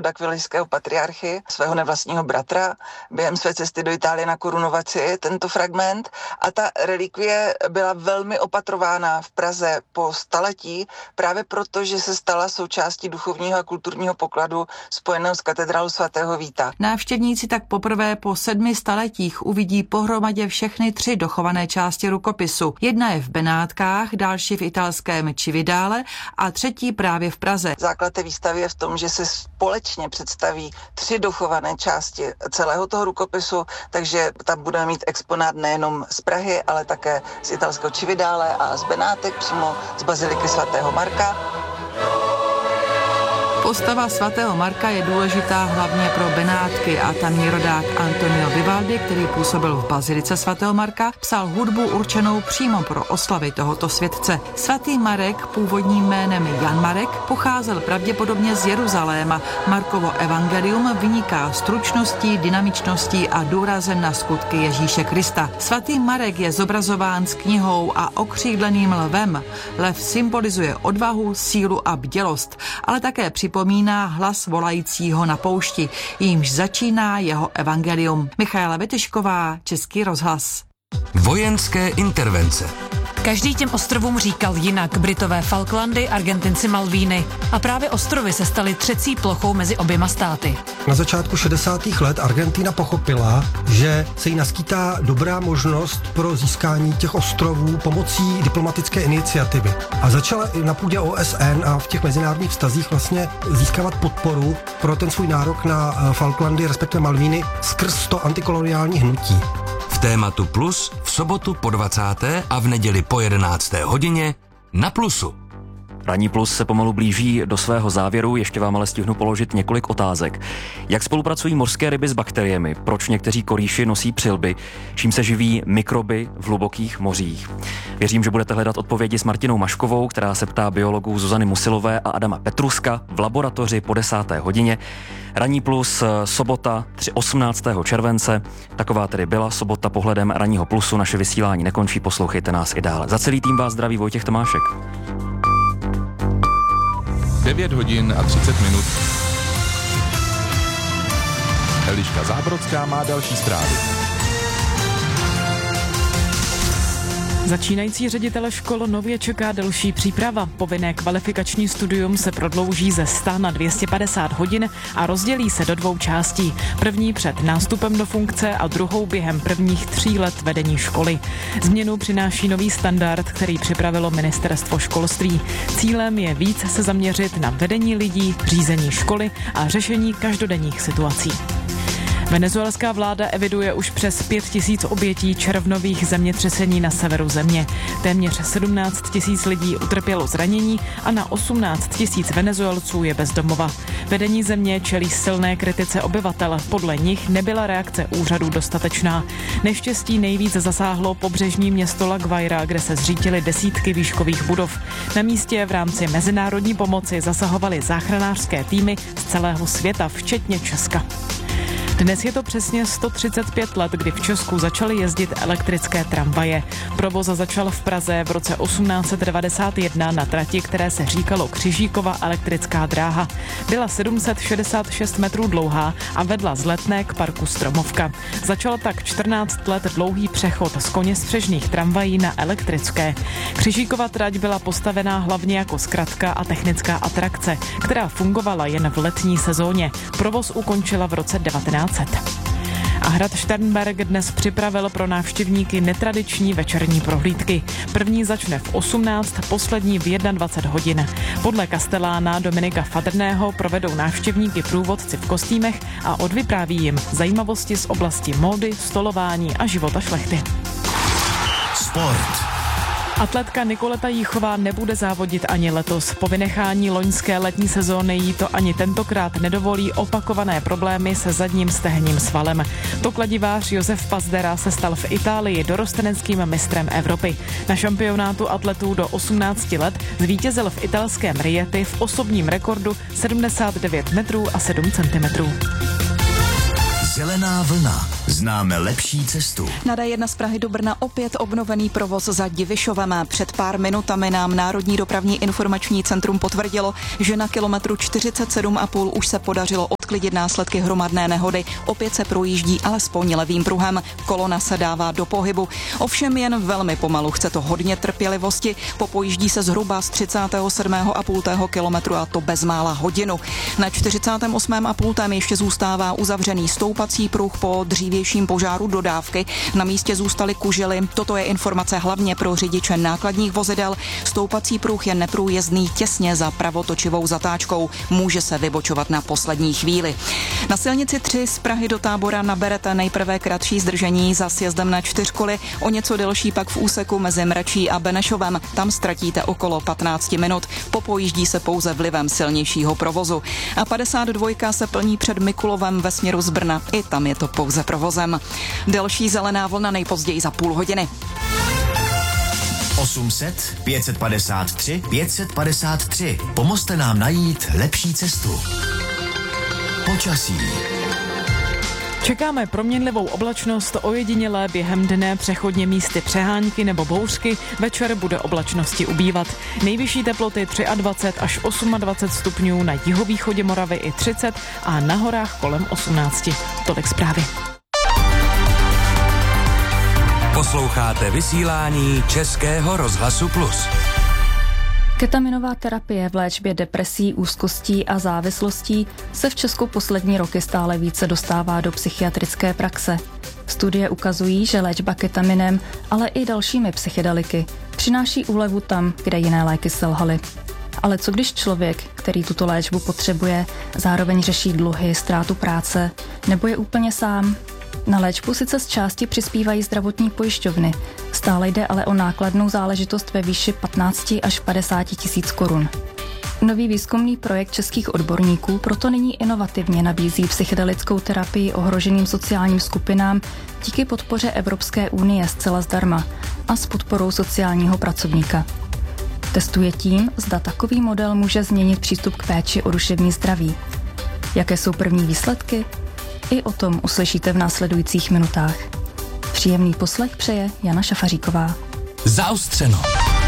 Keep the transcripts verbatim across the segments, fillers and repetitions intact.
od akvilijského patriarchy, svého nevlastního bratra, během své cesty do Itálie na korunovaci, tento fragment. A ta relikvie byla velmi opatrována v Praze po staletí, právě proto, že se stala součástí duchovního a kulturního pokladu spojeného s katedrálou svatého Víta. Návštěvníci tak poprvé po sedmi staletích uvidí pohromadě všechny tři dochované části rukopisu. Jedna je v Benátkách, další v italském Cividale a třetí právě v Praze. Základ té výstavy je v tom, že se společně představí tři dochované části celého toho rukopisu, takže tam budeme mít exponát nejenom z Prahy, ale také z italského Cividale a z Benátek, přímo z baziliky svatého Marka. Postava svatého Marka je důležitá hlavně pro Benátky a tamní rodák Antonio Vivaldi, který působil v bazilice svatého Marka, psal hudbu určenou přímo pro oslavy tohoto světce. Svatý Marek, původním jménem Jan Marek, pocházel pravděpodobně z Jeruzaléma. Markovo evangelium vyniká stručností, dynamičností a důrazem na skutky Ježíše Krista. Svatý Marek je zobrazován s knihou a okřídleným lvem. Lev symbolizuje odvahu, sílu a bdělost, ale také při připomíná hlas volajícího na poušti, jímž začíná jeho evangelium. Michaela Vetyšková, Český rozhlas. Vojenské intervence. Každý těm ostrovům říkal jinak. Britové Falklandy, Argentinci Malvíny. A právě ostrovy se staly třecí plochou mezi oběma státy. Na začátku šedesátých let Argentina pochopila, že se jí naskýtá dobrá možnost pro získání těch ostrovů pomocí diplomatické iniciativy. A začala i na půdě O S N a v těch mezinárodních vztazích vlastně získávat podporu pro ten svůj nárok na Falklandy, respektive Malvíny, skrz to antikoloniální hnutí. V Tématu Plus v sobotu po dvacáté a v neděli po jedenácté hodině na Plusu. Ranní Plus se pomalu blíží do svého závěru, ještě vám ale stihnu položit několik otázek. Jak spolupracují mořské ryby s bakteriemi? Proč někteří korýši nosí přilby? Čím se živí mikroby v hlubokých mořích? Věřím, že budete hledat odpovědi s Martinou Maškovou, která se ptá biologů Zuzany Musilové a Adama Petruska v laboratoři po desáté hodině. Ranní Plus, sobota osmnáctého července. Taková tedy byla sobota pohledem Ranního Plusu. Naše vysílání nekončí, poslouchejte nás i dále. Za celý tým vás zdraví Vojtěch Tomášek. devět hodin a třicet minut. Eliška Zábrodská má další zprávy. Začínající ředitele škol nově čeká delší příprava. Povinné kvalifikační studium se prodlouží ze sta na dvě stě padesát hodin a rozdělí se do dvou částí. První před nástupem do funkce a druhou během prvních tří let vedení školy. Změnu přináší nový standard, který připravilo Ministerstvo školství. Cílem je víc se zaměřit na vedení lidí, řízení školy a řešení každodenních situací. Venezuelská vláda eviduje už přes pět tisíc obětí červnových zemětřesení na severu země. Téměř sedmnáct tisíc lidí utrpělo zranění a na osmnáct tisíc Venezuelců je bez domova. Vedení země čelí silné kritice obyvatel. Podle nich nebyla reakce úřadů dostatečná. Neštěstí nejvíc zasáhlo pobřežní město La Guaira, kde se zřítily desítky výškových budov. Na místě v rámci mezinárodní pomoci zasahovaly záchranářské týmy z celého světa, včetně Česka. Dnes je to přesně sto třicet pět let, kdy v Česku začaly jezdit elektrické tramvaje. Provoz začal v Praze v roce osmnáct set devadesát jedna na trati, které se říkalo Křižíkova elektrická dráha. Byla sedm set šedesát šest metrů dlouhá a vedla z Letné k parku Stromovka. Začal tak čtrnáct let dlouhý přechod z koněspřežných tramvají na elektrické. Křižíkova trať byla postavená hlavně jako zkratka a technická atrakce, která fungovala jen v letní sezóně. Provoz ukončila v roce devatenáct set. A hrad Šternberk dnes připravil pro návštěvníky netradiční večerní prohlídky. První začne v osmnáct, poslední v dvacet jedna hodin. Podle kastelána Dominika Fadrného provedou návštěvníky průvodci v kostýmech a odvypráví jim zajímavosti z oblasti módy, stolování a života šlechty. Sport. Atletka Nikoleta Jíchová nebude závodit ani letos. Po vynechání loňské letní sezóny jí to ani tentokrát nedovolí opakované problémy se zadním stehním svalem. Tokladivář Josef Pazdera se stal v Itálii dorosteneckým mistrem Evropy. Na šampionátu atletů do osmnácti let zvítězil v italském Rieti v osobním rekordu sedmdesát devět metrů a sedm centimetrů. Zelená vlna. Známe lepší cestu. Na D jedna z Prahy do Brna opět obnovený provoz za Divišovem. Před pár minutami nám Národní dopravní informační centrum potvrdilo, že na kilometru čtyřicet sedm a půl už se podařilo sklidit následky hromadné nehody. Opět se projíždí alespoň levým pruhem. Kolona se dává do pohybu. Ovšem jen velmi pomalu, chce to hodně trpělivosti. Popojíždí se zhruba z třicátého sedmého a půl kilometru a to bezmála hodinu. Na čtyřicátém osmém a půl ještě zůstává uzavřený stoupací pruh po dřívějším požáru dodávky. Na místě zůstaly kužely. Toto je informace hlavně pro řidiče nákladních vozidel. Stoupací pruh je neprůjezdný těsně za pravotočivou zatáčkou. Může se vybočovat na poslední chvíli. Na silnici tři z Prahy do Tábora naberete nejprve kratší zdržení za sjezdem na čtyřkoly, o něco delší pak v úseku mezi Mračí a Benešovem. Tam ztratíte okolo patnáct minut. Popojíždí se pouze vlivem silnějšího provozu. A padesát dva se plní před Mikulovem ve směru z Brna. I tam je to pouze provozem. Delší zelená vlna nejpozději za půl hodiny. osm set, pět set padesát tři, pět set padesát tři. Pomozte nám najít lepší cestu. Počasí. Čekáme proměnlivou oblačnost, ojedinělé během dne přechodně místy přehánky nebo bouřky, večer bude oblačnosti ubývat. Nejvyšší teploty dvacet tři až dvacet osm stupňů, na jihovýchodě Moravy i třicet a na horách kolem osmnáct. Tolik zprávy. Posloucháte vysílání Českého rozhlasu Plus. Ketaminová terapie v léčbě depresí, úzkostí a závislostí se v Česku poslední roky stále více dostává do psychiatrické praxe. Studie ukazují, že léčba ketaminem, ale i dalšími psychedeliky přináší úlevu tam, kde jiné léky selhaly. Ale co když člověk, který tuto léčbu potřebuje, zároveň řeší dluhy, ztrátu práce, nebo je úplně sám? Na léčbu sice z části přispívají zdravotní pojišťovny, stále jde ale o nákladnou záležitost ve výši patnáct až padesát tisíc korun. Nový výzkumný projekt českých odborníků proto nyní inovativně nabízí psychedelickou terapii ohroženým sociálním skupinám díky podpoře Evropské unie zcela zdarma a s podporou sociálního pracovníka. Testuje tím, zda takový model může změnit přístup k péči o duševní zdraví. Jaké jsou první výsledky? I o tom uslyšíte v následujících minutách. Příjemný poslech přeje Jana Šafaříková. Zaostřeno.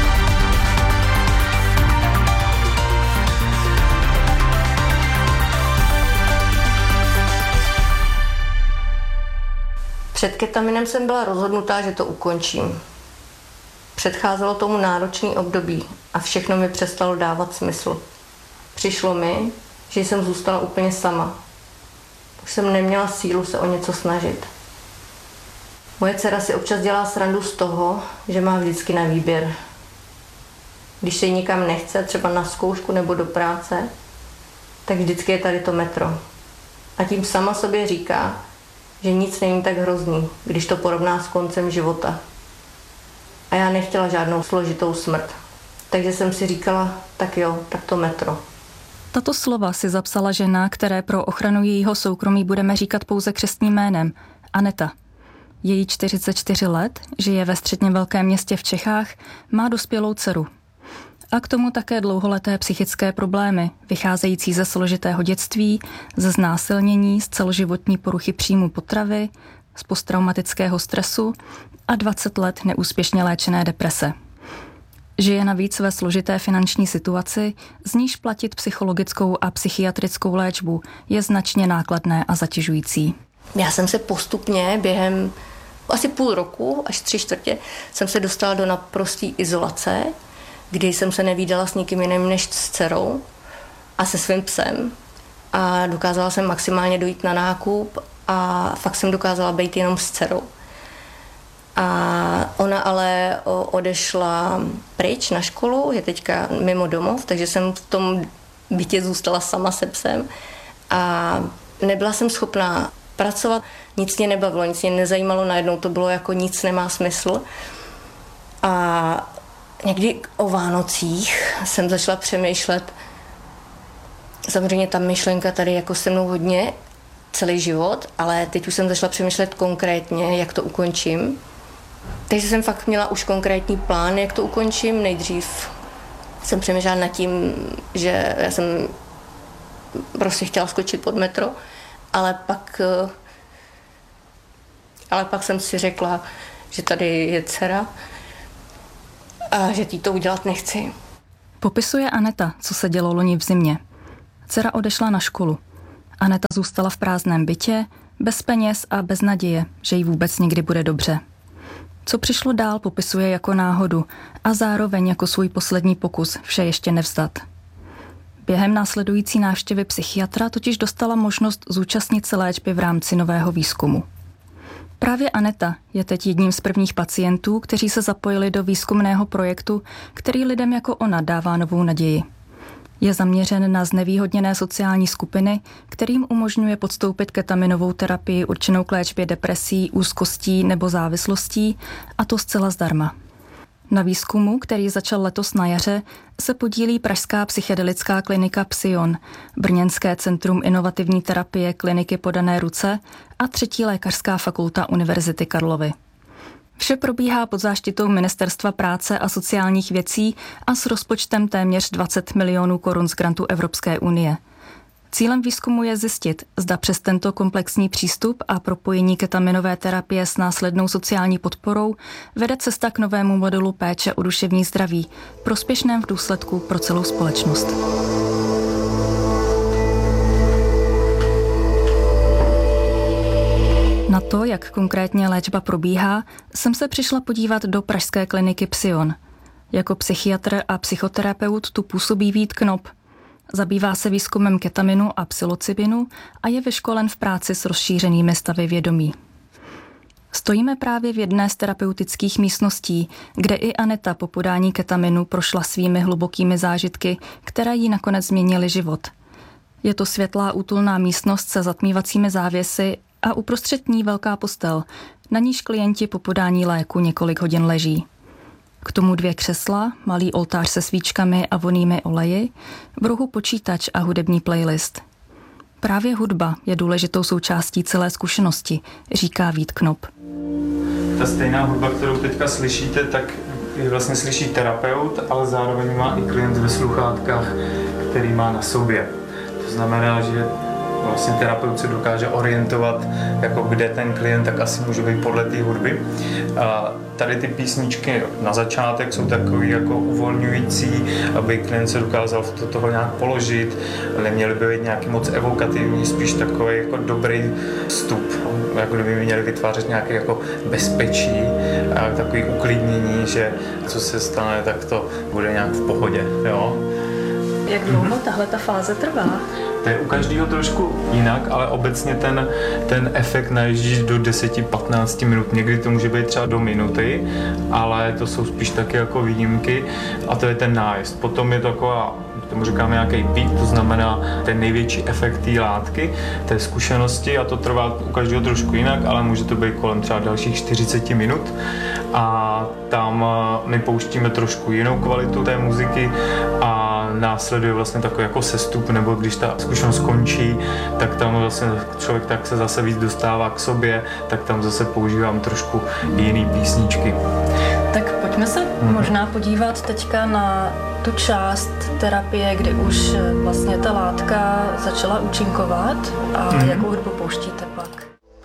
Před ketaminem jsem byla rozhodnutá, že to ukončím. Předcházelo tomu náročný období a všechno mi přestalo dávat smysl. Přišlo mi, že jsem zůstala úplně sama. Už jsem neměla sílu se o něco snažit. Moje dcera si občas dělá srandu z toho, že má vždycky na výběr. Když se jí nikam nechce, třeba na zkoušku nebo do práce, tak vždycky je tady to metro. A tím sama sobě říká, že nic není tak hrozný, když to porovná s koncem života. A já nechtěla žádnou složitou smrt. Takže jsem si říkala, tak jo, tak to metro. Tato slova si zapsala žena, které pro ochranu jejího soukromí budeme říkat pouze křestním jménem, Aneta. Její čtyřicet čtyři let, žije ve středně velkém městě v Čechách, má dospělou dceru. A k tomu také dlouholeté psychické problémy, vycházející ze složitého dětství, ze znásilnění, z celoživotní poruchy příjmu potravy, z posttraumatického stresu a dvacet let neúspěšně léčené deprese. Žije navíc ve složité finanční situaci, z níž platit psychologickou a psychiatrickou léčbu je značně nákladné a zatěžující. Já jsem se postupně během asi půl roku, až tři čtvrtě, jsem se dostala do naprosté izolace, kdy jsem se nevídala s nikým jiným než s dcerou a se svým psem. A dokázala jsem maximálně dojít na nákup a fakt jsem dokázala být jenom s dcerou. A ona ale odešla pryč na školu, je teďka mimo domov, takže jsem v tom bytě zůstala sama se psem a nebyla jsem schopná pracovat, nic mě nebavilo, nic mě nezajímalo, najednou to bylo jako nic nemá smysl. A někdy o Vánocích jsem začala přemýšlet, samozřejmě ta myšlenka tady jako se mnou hodně celý život, ale teď už jsem začala přemýšlet konkrétně, jak to ukončím. Takže jsem fakt měla už konkrétní plán, jak to ukončím. Nejdřív jsem přemýšlela nad tím, že já jsem prostě chtěla skočit pod metro, ale pak, ale pak jsem si řekla, že tady je dcera a že jí to udělat nechci. Popisuje Aneta, co se dělo loni v zimě. Dcera odešla na školu Aneta zůstala v prázdném bytě, bez peněz a bez naděje, že jí vůbec někdy bude dobře. Co přišlo dál, popisuje jako náhodu a zároveň jako svůj poslední pokus vše ještě nevzdat. Během následující návštěvy psychiatra totiž dostala možnost zúčastnit se léčby v rámci nového výzkumu. Právě Aneta je teď jedním z prvních pacientů, kteří se zapojili do výzkumného projektu, který lidem jako ona dává novou naději. Je zaměřen na znevýhodněné sociální skupiny, kterým umožňuje podstoupit ketaminovou terapii určenou k léčbě depresí, úzkostí nebo závislostí, a to zcela zdarma. Na výzkumu, který začal letos na jaře, se podílí pražská psychedelická klinika Psion, brněnské centrum inovativní terapie kliniky Podané ruce a třetí lékařská fakulta Univerzity Karlovy. Vše probíhá pod záštitou Ministerstva práce a sociálních věcí a s rozpočtem téměř dvacet milionů korun z grantu Evropské unie. Cílem výzkumu je zjistit, zda přes tento komplexní přístup a propojení ketaminové terapie s následnou sociální podporou vede cesta k novému modelu péče o duševní zdraví, prospěšném v důsledku pro celou společnost. Na to, jak konkrétně léčba probíhá, jsem se přišla podívat do pražské kliniky Psion. Jako psychiatr a psychoterapeut tu působí Vít Knop. Zabývá se výzkumem ketaminu a psilocybinu a je vyškolen v práci s rozšířenými stavy vědomí. Stojíme právě v jedné z terapeutických místností, kde i Aneta po podání ketaminu prošla svými hlubokými zážitky, které jí nakonec změnily život. Je to světlá útulná místnost se zatmívacími závěsy a uprostřed ní velká postel, na níž klienti po podání léku několik hodin leží. K tomu dvě křesla, malý oltář se svíčkami a vonnými oleji, v rohu počítač a hudební playlist. Právě hudba je důležitou součástí celé zkušenosti, říká Vít Knop. Ta stejná hudba, kterou teďka slyšíte, tak je vlastně slyší terapeut, ale zároveň má i klient ve sluchátkách, který má na sobě. To znamená, že vlastně terapeut se dokáže orientovat, jako kde ten klient, tak asi může být podle té hudby. A tady ty písničky na začátek jsou takový jako uvolňující, aby klient se dokázal do toho nějak položit. Neměly by být nějaký moc evokativní, spíš takový jako dobrý vstup. Jako kdyby měli vytvářet nějaké jako bezpečí a takový uklidnění, že co se stane, tak to bude nějak v pohodě. Jo? Jak dlouho tahle ta fáze trvá? To je u každého trošku jinak, ale obecně ten, ten efekt najíždí do deset až patnáct minut. Někdy to může být třeba do minuty, ale to jsou spíš taky jako výjimky a to je ten nájezd. Potom je to taková, tomu říkáme nějaký peak, to znamená ten největší efekt té látky, té zkušenosti a to trvá u každého trošku jinak, ale může to být kolem třeba dalších čtyřicet minut a tam my pouštíme trošku jinou kvalitu té muziky a následuje vlastně takový jako sestup, nebo když ta zkušenost skončí, tak tam vlastně člověk tak se zase víc dostává k sobě, tak tam zase používám trošku jiný písničky. Tak pojďme se hmm. možná podívat teďka na tu část terapie, kdy už vlastně ta látka začala účinkovat a hmm. jakou hudbu pouštíte pak?